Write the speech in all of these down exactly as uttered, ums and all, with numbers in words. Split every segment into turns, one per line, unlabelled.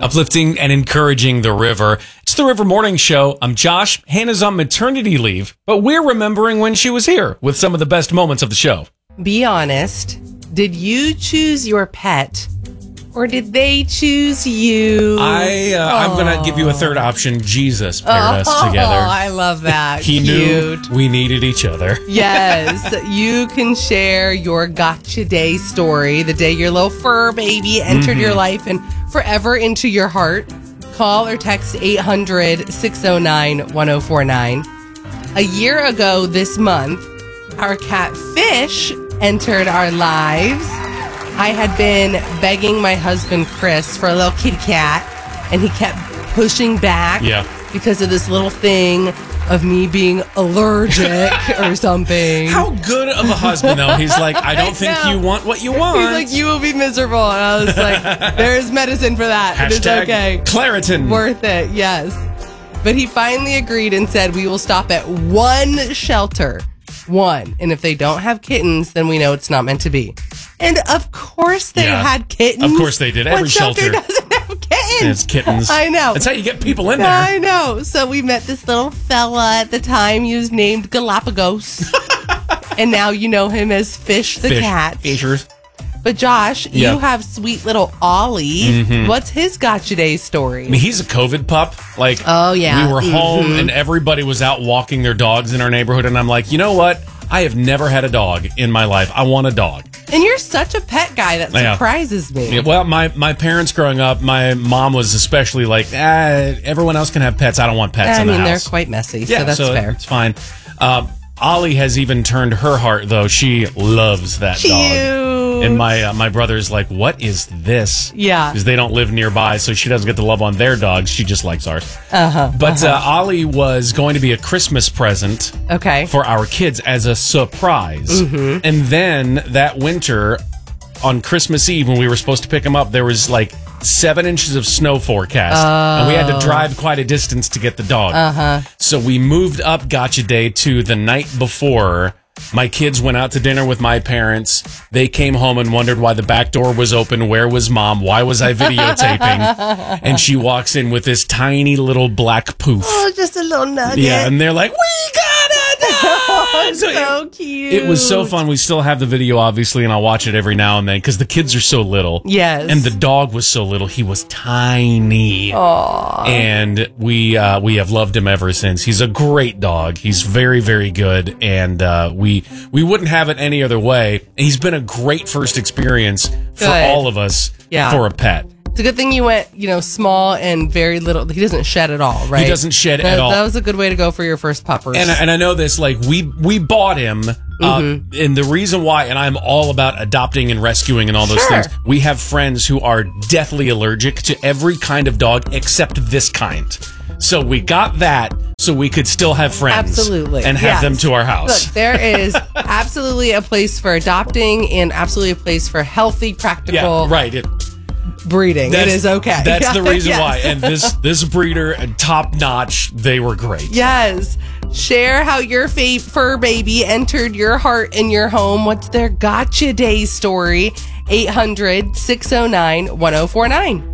uplifting and encouraging the river. It's the River Morning Show. I'm Josh. Hannah's on maternity leave, but we're remembering when she was here with some of the best moments of the show.
Be honest. Did you choose your pet, or did they choose you?
I, uh, I'm going to give you a third option. Jesus paired
oh,
us together.
Oh, I love that.
He
Cute.
knew we needed each other.
Yes. You can share your gotcha day story, the day your little fur baby entered mm-hmm. your life and forever into your heart. Call or text eight hundred, six oh nine, one oh four nine. A year ago this month, our cat Fish entered our lives. I had been begging my husband, Chris, for a little kitty cat, and he kept pushing back
yeah.
because of this little thing of me being allergic or something.
How good of a husband, though. He's like, I don't I think you want what you want.
He's like, you will be miserable. And I was like, there is medicine for that.
Hashtag
it is okay.
Claritin.
Worth it, yes. But he finally agreed and said, we will stop at one shelter. One. And if they don't have kittens, then we know it's not meant to be. And of course they
yeah.
had kittens.
Of course they did. Every
what
shelter,
shelter doesn't have kittens.
It's kittens.
I know.
That's how you get people in there.
I know. So we met this little fella at the time. He was named Galapagos. And now you know him as Fish the
Fish.
cat.
Fishers.
But Josh,
yeah.
you have sweet little Ollie. Mm-hmm. What's his gotcha day story?
I mean, he's a COVID pup. Like,
oh yeah,
we were
mm-hmm.
home and everybody was out walking their dogs in our neighborhood, and I'm like, you know what? I have never had a dog in my life. I want a dog.
And you're such a pet guy that surprises
yeah.
me.
Yeah, well, my, my parents growing up, my mom was especially like, ah, everyone else can have pets. I don't want pets
I
in
mean,
the house.
they're quite messy,
yeah,
so that's
so
fair.
It's fine. Um, Ollie has even turned her heart, though. She loves that
Cute.
dog. And my uh, my brother's like, what is this?
Yeah.
Because they don't live nearby, so she doesn't get the love on their dogs. She just likes ours.
Uh-huh.
But
uh-huh.
Uh, Ollie was going to be a Christmas present
okay.
for our kids as a surprise.
Mm-hmm.
And then that winter, on Christmas Eve, when we were supposed to pick him up, there was like seven inches of snow forecast.
Oh.
And we had to drive quite a distance to get the dog.
Uh-huh.
So we moved up Gotcha Day to the night before. My kids went out to dinner with my parents. They came home and wondered why the back door was open. Where was mom? Why was I videotaping? And she walks in with this tiny little black poof.
Oh, just a little nugget.
Yeah, and they're like, we got a dog!
Oh, so, so
it,
cute.
It was so fun. We still have the video, obviously, and I'll watch it every now and then because the kids are so little.
Yes.
And the dog was so little. He was tiny.
Aww.
And we uh, we have loved him ever since. He's a great dog. He's very, very good. And uh, we we wouldn't have it any other way. He's been a great first experience for
good.
all of us
yeah.
for a pet.
It's a good thing you went, you know, small and very little. He doesn't shed at all, right?
He doesn't shed
that,
at all.
That was a good way to go for your first puppers.
And, and I know this, like, we we bought him, uh,
mm-hmm.
and the reason why, and I'm all about adopting and rescuing and all those
sure.
things, we have friends who are deathly allergic to every kind of dog except this kind. So we got that so we could still have friends.
Absolutely.
And have
yes.
them to our house.
Look, there is absolutely a place for adopting and absolutely a place for healthy, practical
yeah, right. It,
breeding. It is okay.
That's the reason
yes.
why. And this this breeder, top notch, they were great.
Yes. Share how your fa- fur baby entered your heart and your home. What's their gotcha day story? eight hundred, six oh nine, one oh four nine.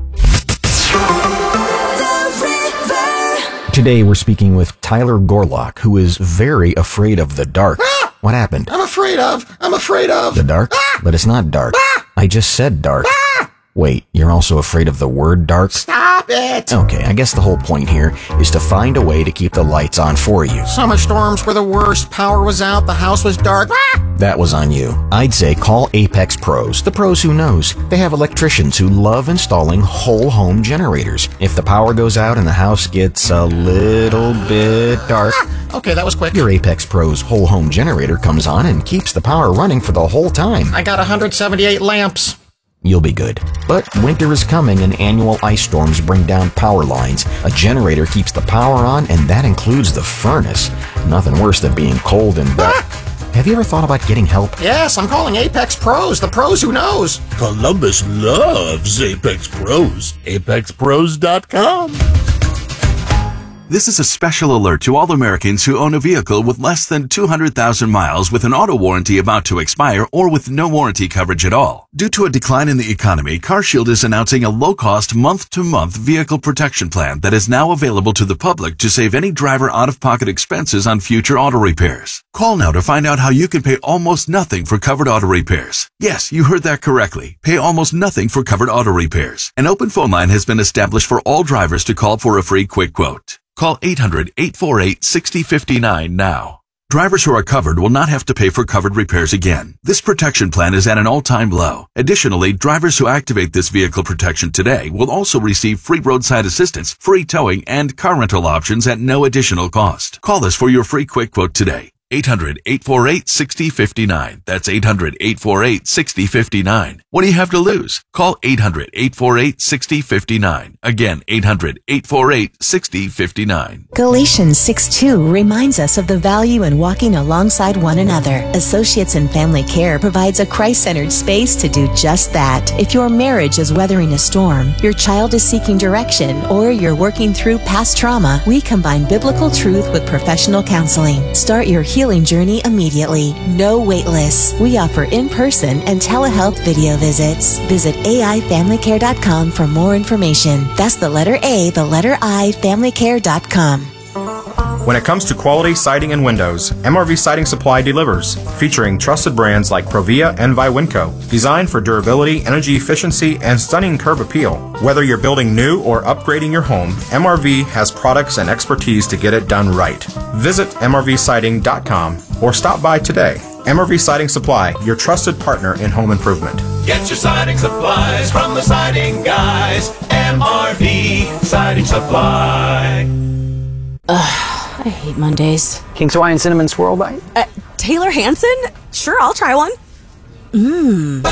Today we're speaking with Tyler Gorlock, who is very afraid of the dark.
Ah!
What happened?
I'm afraid of. I'm afraid of.
The dark?
Ah!
But it's not dark.
Ah!
I just said dark.
Ah!
Wait, you're also afraid of the word dark?
Stop it!
Okay, I guess the whole point here is to find a way to keep the lights on for you.
Summer storms were the worst. Power was out. The house was dark. Ah!
That was on you. I'd say call Apex Pros, the pros who knows. They have electricians who love installing whole home generators. If the power goes out and the house gets a little bit dark,
Ah! Okay, that was quick.
your Apex Pros whole home generator comes on and keeps the power running for the whole time.
I got one hundred seventy-eight lamps.
You'll be good. But winter is coming and annual ice storms bring down power lines. A generator keeps the power on, and that includes the furnace. Nothing worse than being cold and wet.
Ah!
Have you ever thought about getting help?
Yes, I'm calling Apex Pros, the pros who knows.
Columbus loves Apex Pros. Apex Pros dot com. This is a special alert to all Americans who own a vehicle with less than two hundred thousand miles with an auto warranty about to expire or with no warranty coverage at all. Due to a decline in the economy, CarShield is announcing a low-cost month-to-month vehicle protection plan that is now available to the public to save any driver out-of-pocket expenses on future auto repairs. Call now to find out how you can pay almost nothing for covered auto repairs. Yes, you heard that correctly. Pay almost nothing for covered auto repairs. An open phone line has been established for all drivers to call for a free quick quote. Call eight hundred, eight four eight, six zero five nine now. Drivers who are covered will not have to pay for covered repairs again. This protection plan is at an all-time low. Additionally, drivers who activate this vehicle protection today will also receive free roadside assistance, free towing, and car rental options at no additional cost. Call us for your free quick quote today. eight hundred, eight four eight, six zero five nine. That's eight hundred, eight four eight, six zero five nine. What do you have to lose? Call eight hundred, eight four eight, six zero five nine. Again, eight hundred, eight four eight, six zero five nine.
Galatians six two reminds us of the value in walking alongside one another. Associates in Family Care provides a Christ-centered space to do just that. If your marriage is weathering a storm, your child is seeking direction, or you're working through past trauma, we combine biblical truth with professional counseling. Start your healing journey immediately. No wait lists. We offer in-person and telehealth video visits. Visit A I family care dot com for more information. That's the letter A, the letter I, family care dot com.
When it comes to quality siding and windows, M R V Siding Supply delivers, featuring trusted brands like Provia and Viwinco, designed for durability, energy efficiency, and stunning curb appeal. Whether you're building new or upgrading your home, M R V has products and expertise to get it done right. Visit M R V siding dot com or stop by today. M R V Siding Supply, your trusted partner in home improvement.
Get your siding supplies from the siding guys. M R V Siding Supply.
Ugh. I hate Mondays.
King's Hawaiian Cinnamon Swirl Bite?
Uh, Taylor Hansen? Sure, I'll try one. Mmm.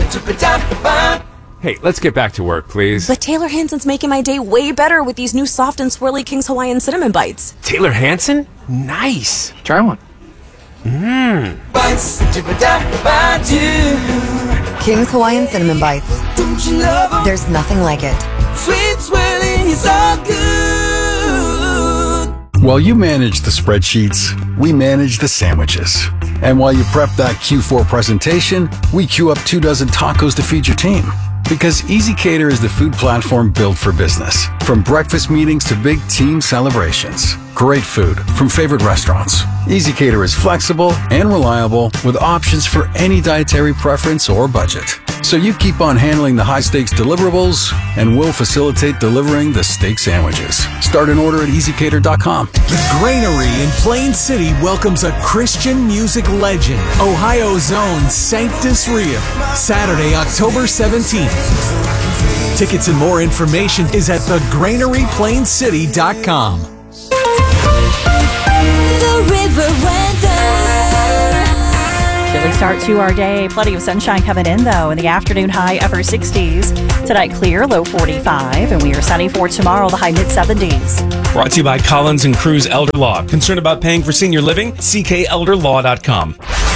Hey, let's get back to work, please.
But Taylor Hansen's making my day way better with these new soft and swirly King's Hawaiian Cinnamon Bites.
Taylor Hansen? Nice.
Try one.
Mmm.
King's Hawaiian Cinnamon Bites. There's nothing like it.
Sweet swirling is all good.
While you manage the spreadsheets, we manage the sandwiches. And while you prep that Q four presentation, we queue up two dozen tacos to feed your team. Because ezCater is the food platform built for business. From breakfast meetings to big team celebrations. Great food from favorite restaurants. ezCater is flexible and reliable with options for any dietary preference or budget. So you keep on handling the high-stakes deliverables, and we'll facilitate delivering the steak sandwiches. Start an order at easy cater dot com.
Granary in Plain City welcomes a Christian music legend, Ohio's own Sanctus Reum, Saturday, October seventeenth. Tickets and more information is at the granary plain city dot com.
The river weather.
Chilly start to our day. Plenty of sunshine coming in, though. In the afternoon, high upper sixties. Tonight, clear, low forty-five. And we are sunny for tomorrow, the high mid seventies.
Brought to you by Collins and Cruz Elder Law. Concerned about paying for senior living? C K elder law dot com.